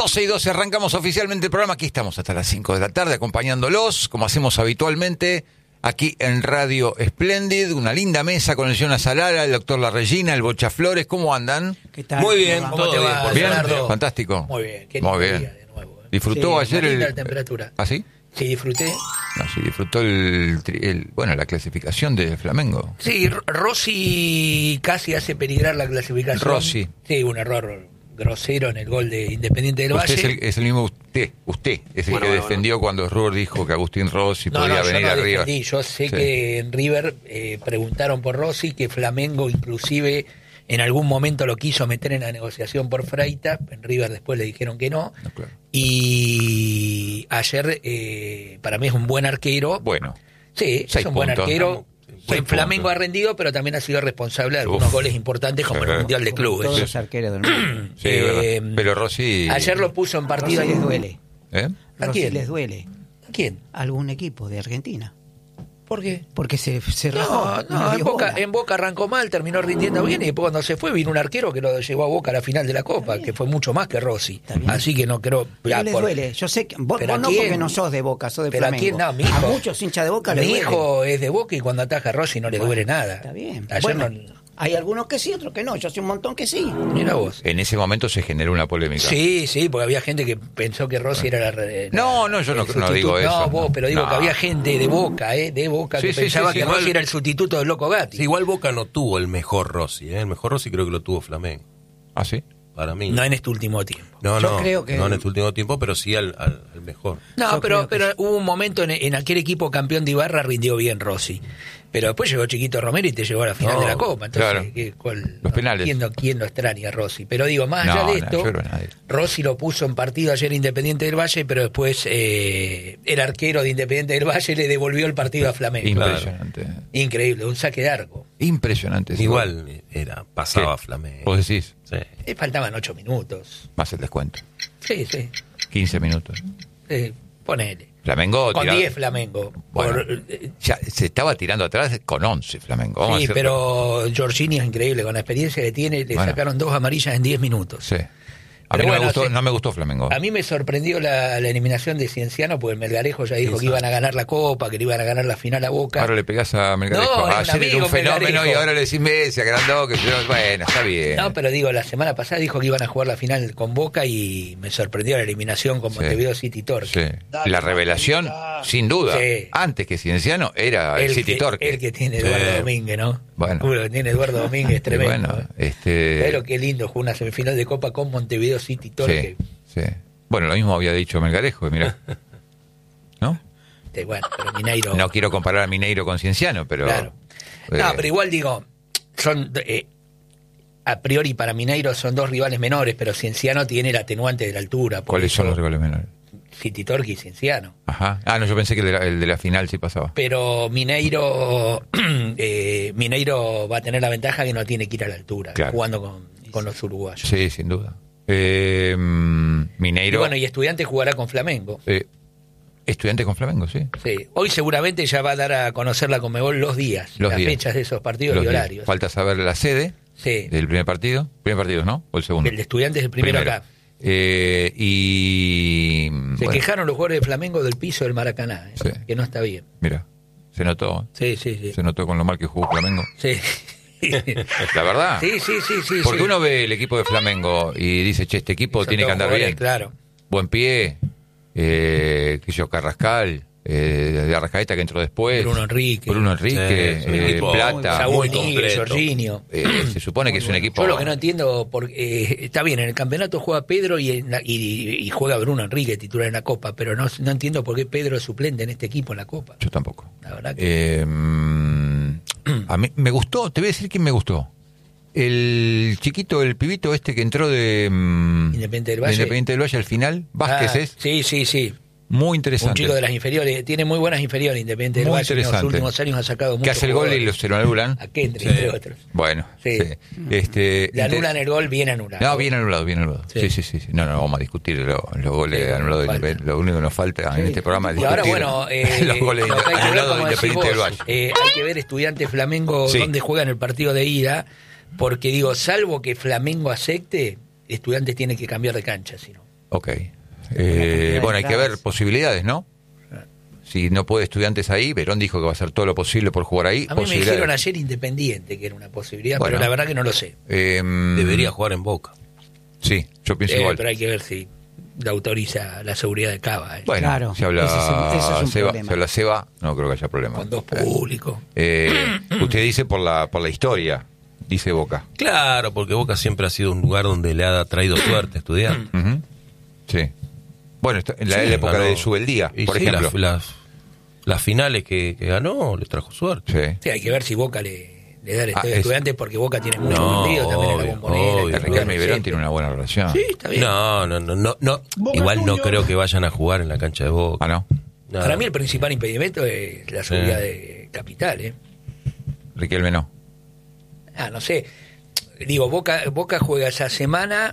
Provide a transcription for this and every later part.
12:12 arrancamos oficialmente el programa. Aquí estamos hasta las 5 de la tarde acompañándolos, como hacemos habitualmente, aquí en Radio Splendid. Una linda mesa con el Jonas Salara, el doctor La Regina, el Bocha Flores. ¿Cómo andan? ¿Qué tal? Muy bien, ¿Cómo todo te bien. va, ¿Bien? Leonardo? Fantástico. Muy bien. Qué Muy lindo bien. día de nuevo. ¿Disfrutó ayer linda el... temperatura. ¿Ah, sí? Sí, disfruté. No, sí, disfrutó la clasificación de Flamengo. Sí, Rossi casi hace peligrar la clasificación. Rossi. Sí, un error grosero en el gol de Independiente del Usted Valle. es el mismo usted es el que defendió cuando Ruhr dijo que Agustín Rossi podía venir yo no arriba. defendí. Yo sé Sí. que en River preguntaron por Rossi, que Flamengo inclusive en algún momento lo quiso meter en la negociación por Freita. En River después le dijeron que no. No, claro. Y ayer para mí es un buen arquero. Bueno, Sí, 6 es un buen puntos. arquero. Seis En Flamengo puntos. ha rendido, pero también ha sido responsable de algunos Uf. goles importantes como el Ajá. Mundial de Clubes. Todos los arqueros del mundo. sí, es verdad. Pero Rossi... Ayer lo puso en partido. Rossi les duele. ¿Eh? ¿A Rossi quién? les duele. ¿A quién? Algún equipo de Argentina. ¿Por qué? Porque se rajó. No, dio bola. en Boca arrancó mal, terminó rindiendo bien y después cuando se fue vino un arquero que lo llevó a Boca a la final de la Copa, que fue mucho más que Rossi. bien. Así que no creo... Pero les duele. Yo sé que vos ¿Pero a no quién? porque no sos de Boca, sos de Pero a Flamengo. quién no, mi hijo. A muchos hinchas de Boca les Mi duele. hijo es de Boca y cuando ataja a Rossi no le duele nada. Está bien. Ayer Bueno, no... hay algunos que sí, otros que no. Yo sé un montón que sí. Mira vos. En ese momento se generó una polémica. Sí, porque había gente que pensó que Rossi era la... No, yo el no sustituto. digo eso. No, vos, pero digo No. que había gente de Boca, Sí, que sí, pensaba sí, que igual- Rossi era el sustituto del Loco Gatti. Sí, igual Boca no tuvo el mejor Rossi, ¿eh? El mejor Rossi creo que lo tuvo Flamengo, ¿Ah, sí? para mí. No en este último tiempo. No, Yo creo que- no en este último tiempo, pero sí al mejor. No, Yo pero creo que hubo un momento en aquel equipo campeón de Ibarra rindió bien Rossi. Pero después llegó Chiquito Romero y te llevó a la final No, de la Copa. Entonces, claro. Los penales. ¿Quién lo extraña a Rossi? Pero digo, más allá No, de no, esto, yo creo que nadie. Rossi lo puso en partido ayer Independiente del Valle, pero después el arquero de Independiente del Valle le devolvió el partido a Flamengo. Impresionante. Increíble, un saque de arco. Impresionante. ese gol. Igual pasaba ¿Qué? Flamengo. Vos decís, Sí. Le faltaban 8 minutos. más el descuento. Sí, 15 minutos. Ponele. Flamengo Con tiraba- 10 Flamengo. Bueno, Por, ya se estaba tirando atrás con 11 Flamengo. Vamos a sí, hacer- pero Jorginho es increíble, con la experiencia que tiene, le Bueno. sacaron 2 amarillas en 10 minutos. Sí. A Pero mí bueno, sí. no me gustó Flamengo. A mí me sorprendió la eliminación de Cienciano, porque el Melgarejo ya dijo que iban a ganar la Copa, que le iban a ganar la final a Boca. Ahora le pegás a Melgarejo. No, es un Ayer era amigo un fenómeno Melgarejo. y ahora le decís Messi, agrandó, que bueno, está bien. No, pero digo, la semana pasada dijo que iban a jugar la final con Boca y me sorprendió la eliminación con Sí. Montevideo City Torque. Sí. La revelación, sin duda, Sí. antes que Cienciano, era el City Torque. El que tiene Eduardo Domínguez, ¿no? Bueno. Lo que tiene Eduardo Domínguez es Y tremendo. bueno, Pero qué lindo, jugó una semifinal de Copa con Montevideo City Torque. sí. Bueno, lo mismo había dicho Melgarejo, mirá. ¿No? Bueno, pero Mineiro... No quiero comparar a Mineiro con Cienciano, pero... Claro. No, pero igual digo, son a priori para Mineiro son 2 rivales menores, pero Cienciano tiene el atenuante de la altura. por ¿Cuáles son eso los rivales menores? City Torque y Cienciano. Ajá. Ah, no, yo pensé que el de la final sí pasaba. Pero Mineiro va a tener la ventaja que no tiene que ir a la altura, Claro. jugando con los uruguayos. Sí, sin duda. Y Mineiro... bueno, y Estudiantes jugará con Flamengo. Estudiantes con Flamengo, sí. Sí. Hoy seguramente ya va a dar a conocer la Conmebol las Los días. fechas de esos partidos Los y días. horarios. Falta saber la sede Sí. del primer partido. Primer partido, ¿no? ¿O el segundo? El de Estudiantes es el primero acá. Y... Se bueno, quejaron los jugadores de Flamengo del piso del Maracaná, Sí. que no está bien. mira, se notó. Sí. Se notó con lo mal que jugó Flamengo. Sí. La verdad. Sí. Porque uno ve el equipo de Flamengo y dice, che, este equipo Son tiene que todos andar jugadores, bien. Claro. Buen pie, que yo, Carrascal, de Arrascaeta que entró después. Bruno Enrique. Sí, es un equipo Plata. Saúl muy Níguez, completo. Jorginho. Se supone que es un equipo... Yo lo que no entiendo, porque está bien, en el campeonato juega Pedro y juega Bruno Enrique, titular en la Copa, pero no entiendo por qué Pedro es suplente en este equipo en la Copa. Yo tampoco. La verdad que... A mí me gustó, te voy a decir quién me gustó. El chiquito, el pibito este que entró de Independiente del Valle. Independiente del Valle al final, Vázquez es Sí. muy Un interesante. chico de las inferiores, tiene muy buenas inferiores Independiente del Muy Valle. En los interesante. últimos años ha sacado muchos Que hace el gol y jugadores. se lo anulan. A Kendrick, Sí. entre otros. Bueno, Sí. le Le anulan el gol bien anulado. No, bien anulado. Sí. Sí. No, vamos a discutir los goles Sí, anulados de falta. Independiente. Lo único que nos falta en este programa es Y discutir ahora, bueno, los goles lo que hay que ver, anulados de como decís Independiente del vos, Valle. hay que ver Estudiante Flamengo Sí. dónde juegan el partido de ida, porque digo, salvo que Flamengo acepte, Estudiantes tiene que cambiar de cancha, si no. Ok. de Bueno, hay que ver entradas. posibilidades, ¿no? Si no puede Estudiantes ahí, Verón dijo que va a hacer todo lo posible por jugar ahí. A mí me Posibilidades. dijeron ayer Independiente que era una posibilidad, Bueno. pero la verdad que no lo sé. Debería jugar en Boca. Sí, yo pienso igual. Pero hay que ver si le autoriza la seguridad de Cava. Bueno, Claro, si habla ese es un Seba, problema. si habla Seba, no creo que haya problema. Con dos públicos. Usted dice por la historia, dice Boca. Claro, porque Boca siempre ha sido un lugar donde le ha traído suerte a estudiar. Ujú. Sí. Bueno, en la Sí, época ganó. de Subeldía, Y por sí, ejemplo. las finales que ganó le trajo suerte. Sí. Sí, hay que ver si Boca le da el estadio es- de Estudiantes, porque Boca tiene mucho No, vendido también en la obvio, Bombonera. obvio. el Riquelme y Verón César. tienen una buena relación. Sí, está bien. No. Igual no creo que vayan a jugar en la cancha de Boca. Ah, ¿no? No. Para mí el principal impedimento es la seguridad de capital, ¿eh? Riquelme no. No sé. Digo, Boca juega esa semana.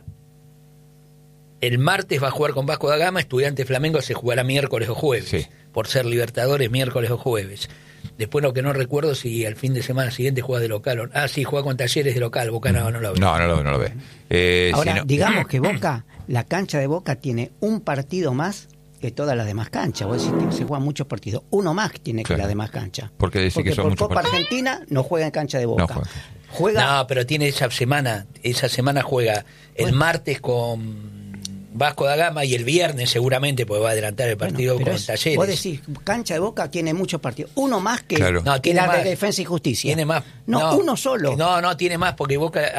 El martes va a jugar con Vasco da Gama. Estudiantes Flamengo se jugará miércoles o jueves. Sí. Por ser Libertadores, miércoles o jueves. Después lo que no recuerdo si al fin de semana siguiente juega de local o... sí, juega con Talleres de local. Boca no lo ve. No lo ve. Ahora, si no- digamos que Boca, la cancha de Boca tiene un partido más que todas las demás canchas. Vos decís que se juegan muchos partidos. Uno más tiene Claro. que las demás canchas. Porque dice que son por muchos Copa partidos. Argentina no juega en cancha de Boca. No juega. Juega No, pero tiene esa semana juega el martes con Vasco da Gama y el viernes seguramente, porque va a adelantar el partido pero con Talleres. vos decís, cancha de Boca tiene muchos partidos. Uno más que, Claro. No, que tiene la más. de Defensa y Justicia. Tiene más. No, uno solo. No, tiene más, porque Boca,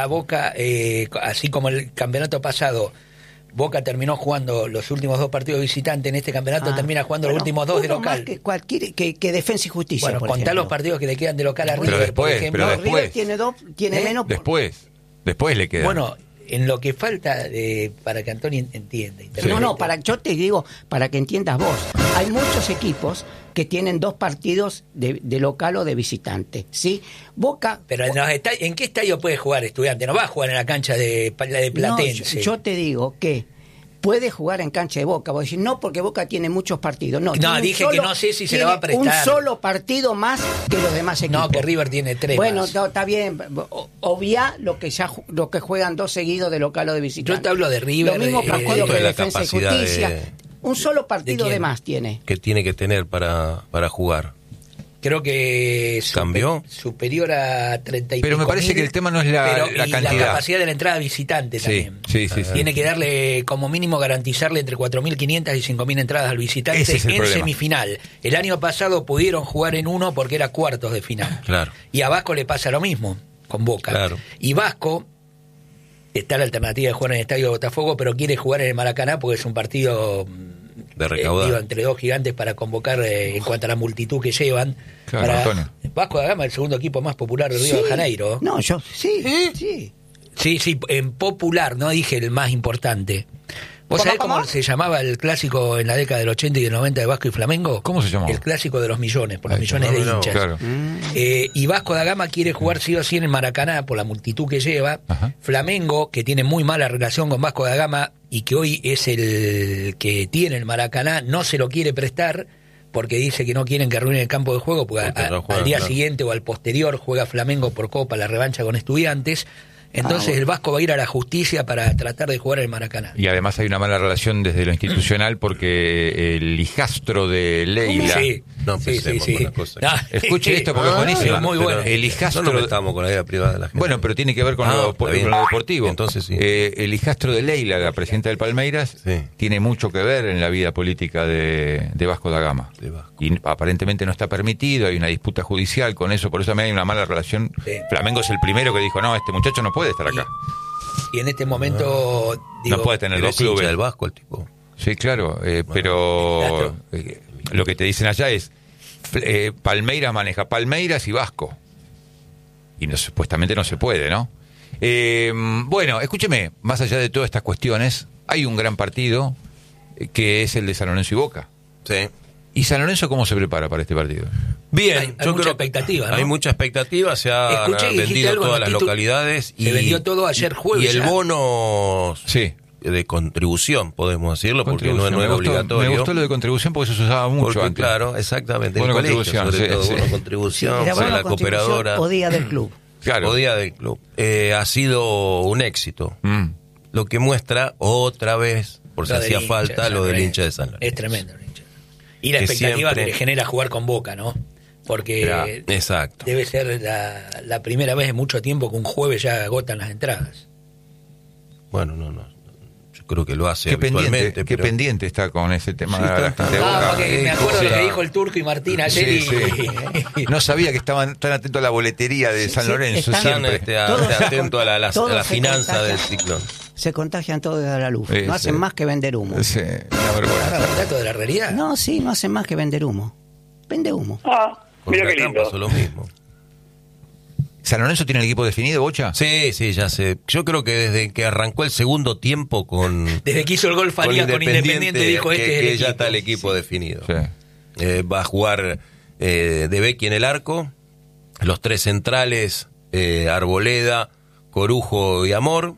así como el campeonato pasado, Boca terminó jugando los últimos 2 partidos de visitante, en este campeonato termina jugando los últimos 2 de uno más local. que Defensa y Justicia. Bueno, por contá ejemplo. los partidos que le quedan de local a Pero River, después, por ejemplo. pero No, River después. tiene ¿Eh? menos. Después le queda. Bueno, en lo que falta para que Antonio entienda. Yo te digo, para que entiendas vos, hay muchos equipos que tienen 2 partidos de local o de visitante, ¿sí? Boca... Pero ¿en qué estadio puede jugar Estudiante? No va a jugar en la cancha de Platense. No, yo te digo que puede jugar en cancha de Boca. Vos decís, no, porque Boca tiene muchos partidos. No, tiene un dije que no sé si se la va a tiene prestar. un solo partido más que los demás equipos. No, que River tiene 3 Bueno, más. no, está bien. Obvia lo que juegan 2 seguidos de local o de visitante. Yo te hablo de River, Lo mismo de- partido ¿cuánto que es la Defensa y capacidad Justicia. de- Un solo partido quién? de más tiene. Que tiene que tener para jugar. Creo que ¿Cambió? superior a 30 y Pero me pico parece mil, que el tema no es la y cantidad. la capacidad de la entrada visitante Sí, también. sí. Tiene que darle, como mínimo, garantizarle entre 4.500 y 5.000 entradas al visitante Ese es el en problema. semifinal. El año pasado pudieron jugar en uno porque era cuartos de final. Claro. Y a Vasco le pasa lo mismo con Boca. Claro. Y Vasco está la alternativa de jugar en el Estadio de Botafogo, pero quiere jugar en el Maracaná porque es un partido De recaudar. entre 2 gigantes para convocar en cuanto a la multitud que llevan. Claro, Antonio. Vasco da Gama, el segundo equipo más popular de Río de Sí. Janeiro. No, yo sí. Sí, en popular, no dije el más importante. ¿Vos ¿Cómo, sabés cómo cómo? se llamaba el clásico en la década del 80 y del 90 de Vasco y Flamengo? ¿Cómo se llamaba? El clásico de los millones, por los Ahí está. millones de No, no, hinchas. Claro. Y Vasco da Gama quiere jugar sí o sí en el Maracaná por la multitud que lleva. Ajá. Flamengo, que tiene muy mala relación con Vasco da Gama y que hoy es el que tiene el Maracaná, no se lo quiere prestar porque dice que no quieren que arruine el campo de juego, porque Porque no juegan, al día claro. siguiente o al posterior juega Flamengo por Copa, la revancha con Estudiantes. Entonces bueno. el Vasco va a ir a la justicia para tratar de jugar el Maracaná. Y además hay una mala relación desde lo institucional porque el hijastro de Leila... Sí, No empecemos con las cosas. Escuche esto porque es buenísimo. Es muy bueno. El hijastro... No nos metamos con la vida privada de la gente. Bueno, pero tiene que ver con, Está bien. con lo deportivo. Entonces sí. El hijastro de Leila, la presidenta del Palmeiras, Sí. tiene mucho que ver en la vida política de Vasco da Gama. De Vasco. Y aparentemente no está permitido, hay una disputa judicial con eso, por eso también hay una mala relación. Sí. Flamengo es el primero que dijo, no, este muchacho no puede estar acá. Y en este momento No puede tener Pero dos es hincha clubes. del Vasco el tipo. Sí, claro, pero lo que te dicen allá es, Palmeiras maneja Palmeiras y Vasco. Y no, supuestamente no se puede, ¿no? Bueno, escúcheme, más allá de todas estas cuestiones, hay un gran partido que es el de San Lorenzo y Boca. Sí. ¿Y San Lorenzo cómo se prepara para este partido? Bien, Hay yo mucha creo expectativa, ¿no? Hay mucha expectativa, se han Escuché que dijiste vendido algo en todas los las títulos. localidades. Se vendió todo ayer jueves Y el ya. bono Sí. de contribución, podemos decirlo, porque no es Me gustó- obligatorio. Me gustó lo de contribución porque eso se usaba mucho Porque, antes. claro, exactamente. Bono En el colegio, contribución, sobre sí, todo, sí. bono contribución, Era para buena la contribución cooperadora. o día del club. Claro. O día del club. Ha sido un éxito. Mm. Lo que muestra otra vez por si Lo del hacía hincha falta, de lo del San hincha de San Lorenzo. Es tremendo el hincha. Y la Que expectativa siempre- que le genera jugar con Boca, ¿no? Porque Exacto. debe ser la primera vez en mucho tiempo que un jueves ya agotan las entradas. Bueno, no. Yo creo que lo hace Qué pendiente, habitualmente. qué pero- pendiente está con ese tema Sí, de la está- gente de Ah, Boca. porque me acuerdo lo que cosa. dijo el Turco y Martín ayer Sí, y... No sabía que estaban tan atentos a la boletería de San sí, Lorenzo están- Están siempre. Todos se atento a la todos se finanza del contagian. ciclón. Se contagian todos de la luz. Sí, No hacen sí. más que vender humo. Sí, una vergüenza. Ahora, un dato de la realidad. No, sí, no hacen más que vender humo. Vende humo. Con Mira qué Huracán lindo. pasó lo mismo. ¿San Lorenzo tiene el equipo definido, Bocha? Sí, ya sé. Yo creo que desde que arrancó el segundo tiempo con Desde que hizo el gol Farías con Independiente dijo que, este es el que equipo. ya está el equipo definido. Sí. Va a jugar De Becchi en el arco, los tres centrales, Arboleda, Corujo y Amor,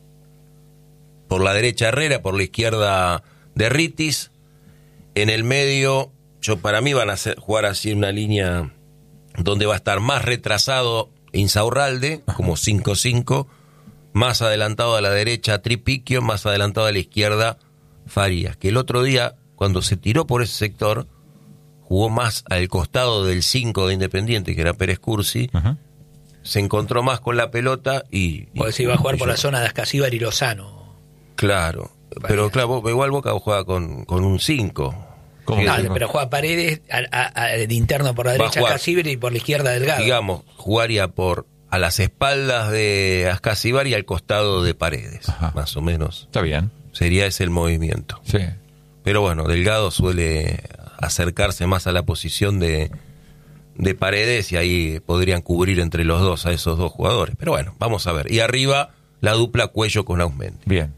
por la derecha Herrera, por la izquierda Derritis, en el medio, para mí van a jugar así una línea donde va a estar más retrasado Insaurralde, como 5-5, más adelantado a la derecha Tripiquio, más adelantado a la izquierda Farías, que el otro día, cuando se tiró por ese sector, jugó más al costado del 5 de Independiente, que era Pérez Cursi, Ajá. se encontró más con la pelota y... Porque se iba a jugar por yo- la zona de Ascasíbar y Lozano. Claro, pero claro, igual Boca juega con un 5. ¿Cómo? No, Sí, pero juega Paredes de interno por la Va a derecha jugar. Ascasíbar y por la izquierda Delgado. Digamos, jugaría a las espaldas de Ascasíbar y al costado de Paredes, Ajá. más o menos. Está bien. Sería ese el movimiento. Sí. Pero bueno, Delgado suele acercarse más a la posición de Paredes y ahí podrían cubrir entre los dos a esos dos jugadores. Pero bueno, vamos a ver. Y arriba la dupla Cuello con Ausmendi. Bien.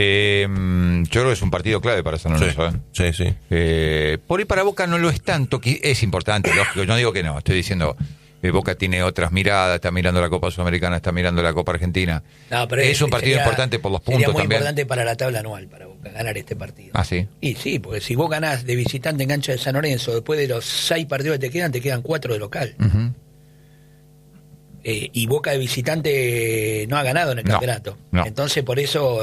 Yo creo que es un partido clave para San Lorenzo. Sí. Por ahí para Boca no lo es tanto, que es importante, lógico. Yo no digo que no, estoy diciendo Boca tiene otras miradas, está mirando la Copa Sudamericana, está mirando la Copa Argentina. No, pero es un partido sería- importante por los sería puntos muy también. importante para la tabla anual, para Boca, ganar este partido. Ah, sí. Y sí, porque si vos ganás de visitante en cancha de San Lorenzo, después de los 6 partidos que te quedan 4 de local. Ujú. Y Boca de visitante no ha ganado en el No, campeonato. no. Entonces por eso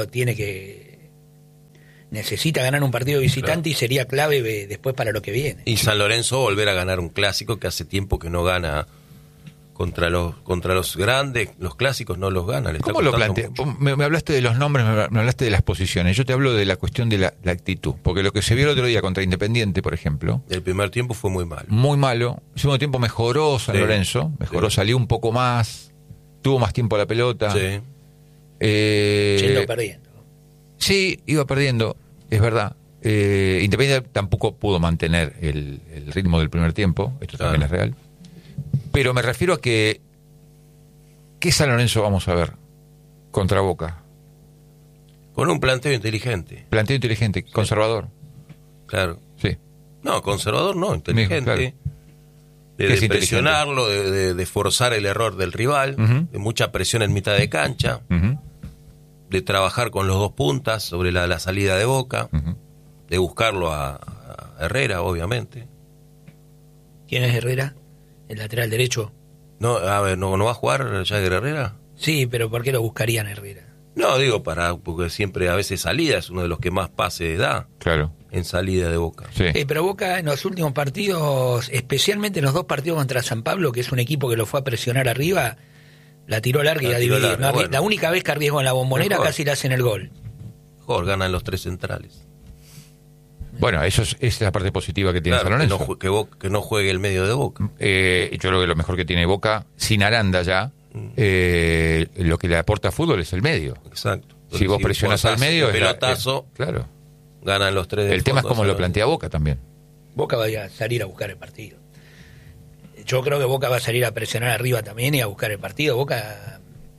necesita ganar un partido de visitante y sería clave después para lo que viene. Y San Lorenzo volver a ganar un clásico que hace tiempo que no gana contra los grandes, los clásicos no los gana. Le está ¿Cómo lo costando planteas? mucho. Me hablaste de los nombres, me hablaste de las posiciones. Yo te hablo de la cuestión de la actitud. Porque lo que se vio el otro día contra Independiente, por ejemplo, El primer tiempo fue muy malo. muy malo. El segundo tiempo mejoró San Sí. Lorenzo, mejoró, Sí. salió un poco más, tuvo más tiempo a la pelota. Sí. Yendo perdiendo. Sí, iba perdiendo, es verdad. Independiente tampoco pudo mantener el ritmo del primer tiempo, esto también es real. Pero me refiero a que ¿qué San Lorenzo vamos a ver contra Boca? Con un planteo inteligente, Planteo inteligente, conservador. claro. Sí. No, conservador no, inteligente. Claro. De ¿Qué es presionarlo, de forzar el error del rival, Ujú. de mucha presión en mitad de cancha, Ujú, de trabajar con los dos puntas sobre la salida de Boca, ujú. de buscarlo a Herrera, obviamente. ¿Quién es Herrera? El lateral derecho. No, a ver, ¿no va a jugar Jagger Herrera? Sí, pero ¿por qué lo buscarían Herrera? No, digo, porque siempre a veces salida es uno de los que más pase da Claro, en salida de Boca. sí. Pero Boca en los últimos partidos, especialmente en los 2 partidos contra San Pablo, que es un equipo que lo fue a presionar arriba, la tiró larga y La a tiró dividir. larga, bueno. La única vez que arriesgó en la Bombonera Mejor. casi le hacen el gol. Mejor ganan los tres centrales. Bueno, eso es la parte positiva que tiene Claro, San que Lorenzo. que no juegue el medio de Boca. Yo creo que lo mejor que tiene Boca, sin Aranda ya, lo que le aporta a fútbol es el medio. Exacto. Si vos presionás al forzás medio, el es la- pelotazo, claro. ganan los tres. del El tema es fondo, cómo lo ¿sabes? plantea Boca también. Boca va a salir a buscar el partido. Yo creo que Boca va a salir a presionar arriba también y a buscar el partido. Boca,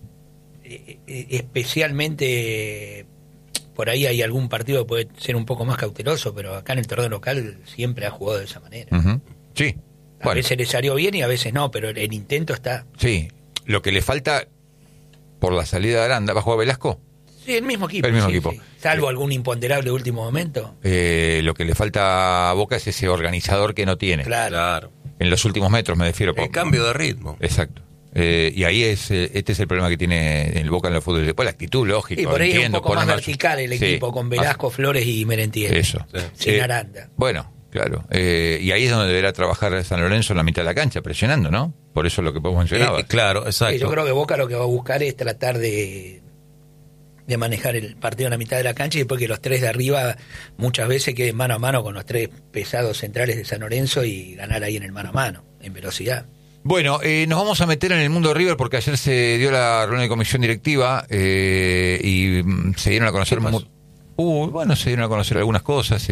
especialmente, por ahí hay algún partido que puede ser un poco más cauteloso, pero acá en el torneo local siempre ha jugado de esa manera. Ujú. Sí. A Bueno, veces le salió bien y a veces no, pero el intento está. sí. Lo que le falta por la salida de Aranda, ¿va a jugar Velasco? Sí, el mismo equipo. El mismo sí, equipo. sí. Salvo algún imponderable de último momento. Lo que le falta a Boca es ese organizador que no tiene. Claro. Claro. En los últimos metros me refiero. El cambio de ritmo. Exacto. Y ahí este es el problema que tiene el Boca en el fútbol. Después la actitud, lógico. Y por ahí entiendo, es un poco más poner vertical el sí, equipo, con Velasco, Flores y Merentiel. Eso. Sin Aranda. Bueno, claro. Y ahí es donde deberá trabajar San Lorenzo en la mitad de la cancha, presionando, ¿no? Por eso es lo que vos mencionabas. Claro, exacto. Yo creo que Boca lo que va a buscar es tratar de manejar el partido en la mitad de la cancha y después que los tres de arriba muchas veces queden mano a mano con los tres pesados centrales de San Lorenzo y ganar ahí en el mano a mano, en velocidad. Bueno, nos vamos a meter en el mundo de River porque ayer se dio la reunión de comisión directiva y se dieron a conocer... se dieron a conocer algunas cosas.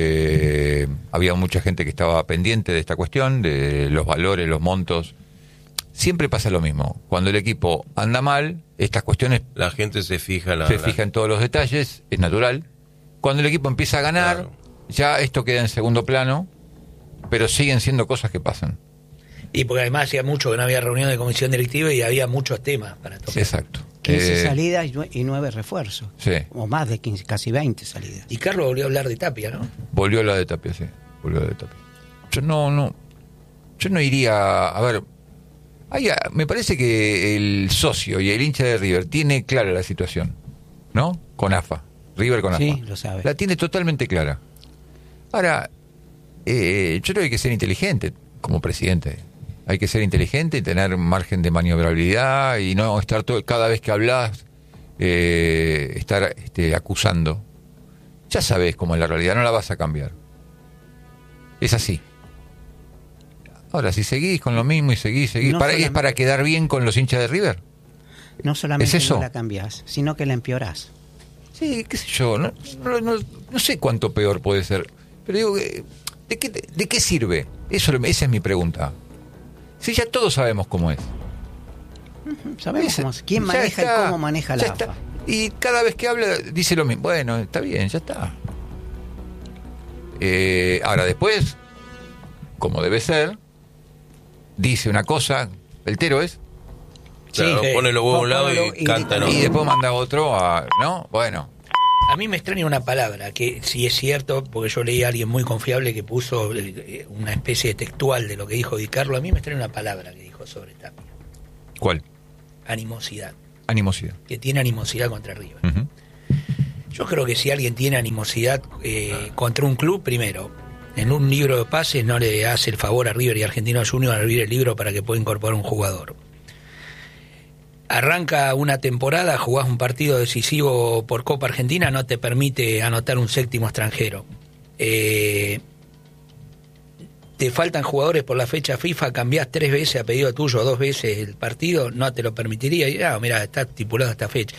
Había mucha gente que estaba pendiente de esta cuestión, de los valores, los montos. Siempre pasa lo mismo. Cuando el equipo anda mal, estas cuestiones... La gente se fija en todos los detalles, es natural. Cuando el equipo empieza a ganar, claro, ya esto queda en segundo plano, pero siguen siendo cosas que pasan. Y porque además hacía mucho que no había reunión de comisión directiva y había muchos temas para tocar. Exacto. 15 salidas y 9 refuerzos. Sí. O más de 15, casi 20 salidas. Y Carlos volvió a hablar de Tapia, ¿no? Volvió a hablar de Tapia, sí. Volvió a hablar de Tapia. Yo no iría... A ver, me parece que el socio y el hincha de River tiene clara la situación, ¿no? Con AFA. River con AFA. Sí, lo sabe. La tiene totalmente clara. Ahora, yo creo que hay que ser inteligente como presidente. Hay que ser inteligente y tener margen de maniobrabilidad y no estar cada vez que hablas estar acusando. Ya sabes cómo es la realidad, no la vas a cambiar. Es así. Ahora, si seguís con lo mismo y seguís, No ¿es para quedar bien con los hinchas de River? No solamente ¿Es eso? no la cambiás, sino que la empeorás. Sí, qué sé yo, no sé cuánto peor puede ser. Pero digo, ¿de qué sirve? Esa es mi pregunta. Si ya todos sabemos cómo es. Sabemos cómo es. ¿Quién maneja y cómo maneja la AFA? Y cada vez que habla dice lo mismo. Bueno, está bien, ya está. Ahora después, como debe ser, dice una cosa, el tero es. Claro, sí, pone los huevos a un lado y canta, ¿no? Y después manda otro ¿no? Bueno. A mí me extraña una palabra, que si es cierto, porque yo leí a alguien muy confiable que puso una especie de textual de lo que dijo Di Carlo, a mí me extraña una palabra que dijo sobre Tapia. ¿Cuál? Animosidad. Animosidad. Que tiene animosidad contra River. Uh-huh. Yo creo que si alguien tiene animosidad contra un club, primero, en un libro de pases no le hace el favor a River y Argentinos Juniors a abrir el libro para que pueda incorporar un jugador. Arranca una temporada, jugás un partido decisivo por Copa Argentina, no te permite anotar un séptimo extranjero. Te faltan jugadores por la fecha FIFA, cambiás 3 veces a pedido tuyo, 2 veces el partido, no te lo permitiría. Y mira, está estipulado esta fecha.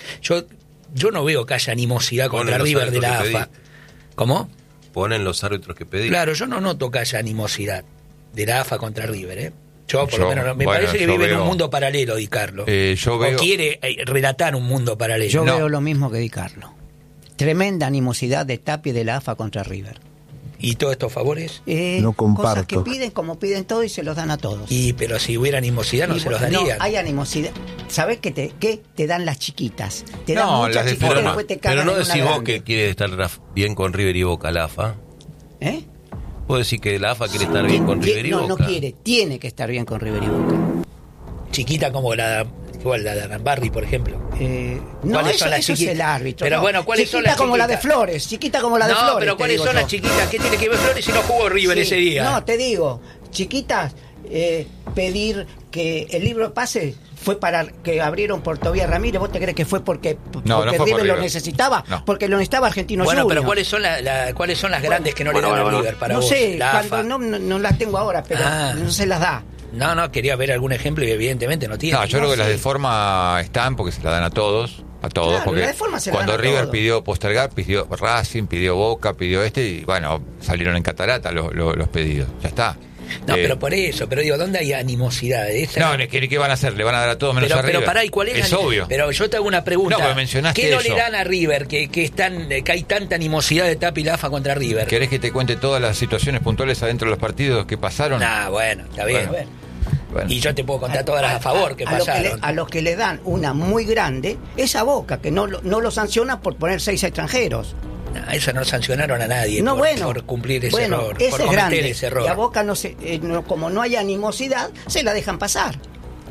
Yo no veo que haya animosidad contra River de la AFA. ¿Cómo? Ponen los árbitros que pedí. Claro, yo no noto que haya animosidad de la AFA contra River, ¿eh? Yo, por lo menos, me parece que vive en un mundo paralelo, Di Carlo. O quiere relatar un mundo paralelo. Yo veo lo mismo que Di Carlo. Tremenda animosidad de Tapia y de la AFA contra River. ¿Y todos estos favores? No comparto. Cosas que piden como piden todo y se los dan a todos. Pero si hubiera animosidad no se los darían. No, hay animosidad. ¿Sabés qué te dan las chiquitas? Te dan No, muchas las chiquitas de y después te cagan pero no en una decís vos grande. que quiere estar bien con River y Boca la AFA. ¿Eh? ¿Vos decís que la AFA quiere estar bien con River y Boca? No quiere, tiene que estar bien con River y Boca. Chiquita como la de Rambardi, por ejemplo. No, eso es el árbitro. Pero no. bueno, ¿cuáles son chiquita las como la de chiquitas? Flores, chiquita como la de Flores. No, pero ¿cuáles son las chiquitas? ¿Qué tiene que ver Flores si no jugó River ese día? No, te digo, chiquitas, pedir que el libro pase fue para que abrieron por Tobias Ramírez. ¿Vos te crees que fue porque No fue por River lo River. necesitaba? No. Porque lo necesitaba Argentinos Bueno, Juniors. pero ¿cuáles son las grandes que no le dan a River para no vos? sé, La cuando AFA. no las tengo ahora, pero no se las da. No, quería ver algún ejemplo y evidentemente no tiene. No, yo creo que sé. las de forma están porque se las dan a todos. Claro, porque las de forma se las cuando dan a River todos. pidió postergar, pidió Racing, pidió Boca, pidió y bueno, salieron en catarata los pedidos. Ya está. No, pero por eso, pero digo, ¿dónde hay animosidad? No, ¿qué van a hacer? Le van a dar a todos menos a River. Pero pará, ¿y cuál es obvio. Pero yo te hago una pregunta. No, pero mencionaste ¿Qué no eso. le dan a River que hay tanta animosidad de Tapia y la AFA contra River? ¿Querés que te cuente todas las situaciones puntuales adentro de los partidos que pasaron? Bueno, está bien. Bueno. Y yo te puedo contar todas las a favor que pasaron. A los que le dan una muy grande, esa Boca, que no lo sanciona por poner 6 extranjeros. Eso no sancionaron a nadie por cumplir ese error, ese por es cometer grande. ese error. Y a Boca, como no hay animosidad, se la dejan pasar.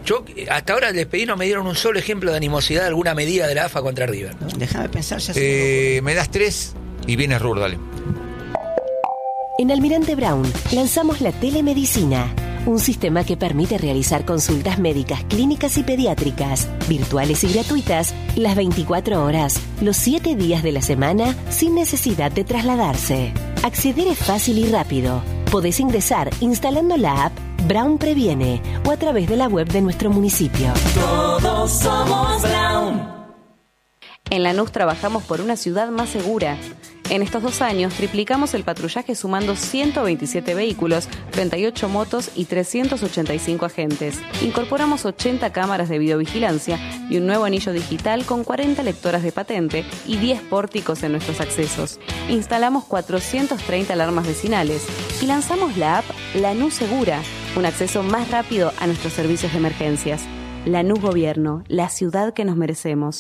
Yo hasta ahora les pedí, no me dieron un solo ejemplo de animosidad de alguna medida de la AFA contra River. No, déjame pensar, ya se Me das 3 y vienes Rur, dale. En Almirante Brown lanzamos la telemedicina, un sistema que permite realizar consultas médicas, clínicas y pediátricas, virtuales y gratuitas, las 24 horas, los 7 días de la semana, sin necesidad de trasladarse. Acceder es fácil y rápido. Podés ingresar instalando la app Brown Previene o a través de la web de nuestro municipio. Todos somos Brown. En Lanús trabajamos por una ciudad más segura. En estos 2 años triplicamos el patrullaje sumando 127 vehículos, 38 motos y 385 agentes. Incorporamos 80 cámaras de videovigilancia y un nuevo anillo digital con 40 lectoras de patente y 10 pórticos en nuestros accesos. Instalamos 430 alarmas vecinales y lanzamos la app Lanús Segura, un acceso más rápido a nuestros servicios de emergencias. Lanús Gobierno, la ciudad que nos merecemos.